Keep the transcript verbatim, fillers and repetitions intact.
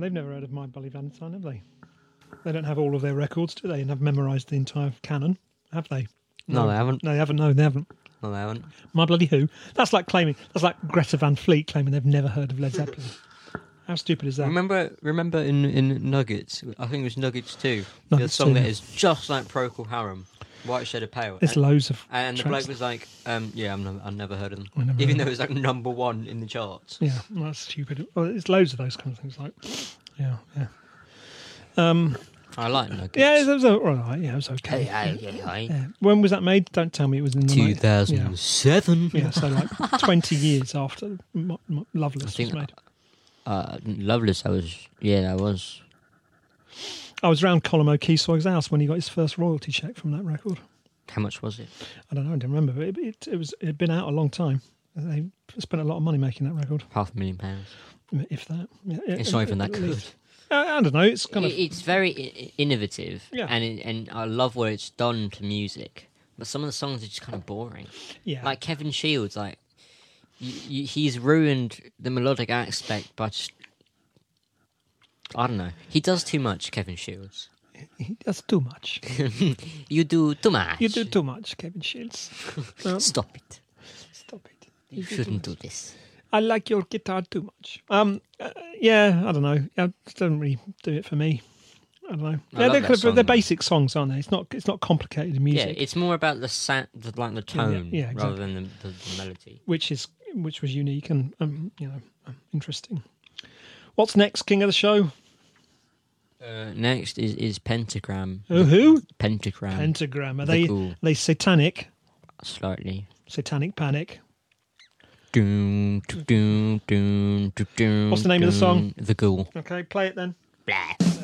they've never heard of My Bloody Valentine, have they? They don't have all of their records, do they? And have memorised the entire canon, have they? No, they haven't. No, they haven't. No, they haven't. No, they haven't. My Bloody Who? That's like claiming. That's like Greta Van Fleet claiming they've never heard of Led Zeppelin. How stupid is that? Remember, remember in, in Nuggets, I think it was Nuggets two, the Nuggets song two. that is just like Procol Harum, White Shade of Pale. There's and, loads of. and the tracks. bloke was like, um, "Yeah, I'm never, I've never heard of them," I never even heard though it was like number one in the charts. Yeah, well, that's stupid. Well, there's loads of those kind of things. Like, yeah, yeah. Um, I like Nuggets. yeah, it was all right. Yeah, it was okay. Hey, hey, hey, hey. Yeah. When was that made? Don't tell me it was in the two thousand seven. Yeah. yeah, so like twenty years after M- M- Loveless I think was made. Uh, Loveless, I was, yeah, that was. I was round Colin O'Keefe's house when he got his first royalty check from that record. How much was it? I don't know, I don't remember, but it, it, it was it had been out a long time. They spent a lot of money making that record, Half a million pounds. if that. Yeah, It's not even that at good. least. I, I don't know. It's kind of It- It's very i- innovative, Yeah. and it, and I love what it's done to music. But some of the songs are just kind of boring. yeah. Like Kevin Shields, like y y he's ruined the melodic aspect by just. I don't know. He does too much, Kevin Shields. He does too much. You do too much. You do too much, Kevin Shields. Um, Stop it. stop it. You do too shouldn't do much. this. I like your guitar too much. Um, uh, yeah, I don't know. Yeah, it doesn't really do it for me. I don't know. I Yeah, love they're, that kind of- song, they're though. basic songs, aren't they? It's not. It's not complicated Yeah, music, it's more about the sa- the, like the tone yeah, exactly. rather than the, the, the melody. which is which was unique and um, you know um, interesting. What's next, King of the Show? Uh, next is, is Pentagram. Oh, who? Pentagram. Pentagram. Are The they Ghoul. are they satanic? Slightly. Satanic Panic. Doom, doom, doom, doom, doom, What's the name of the song? doom. The Ghoul. Okay, play it then. Blah.